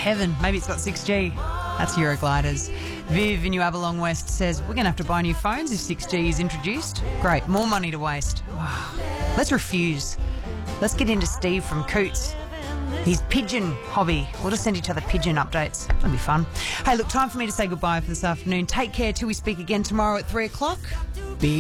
heaven. Maybe it's got 6G. That's Eurogliders. Viv in New Avalon West says, we're going to have to buy new phones if 6G is introduced. Great, more money to waste. Let's refuse. Let's get into Steve from Coots. His pigeon hobby. We'll just send each other pigeon updates. That'll be fun. Hey, look, time for me to say goodbye for this afternoon. Take care till we speak again tomorrow at 3 o'clock. Be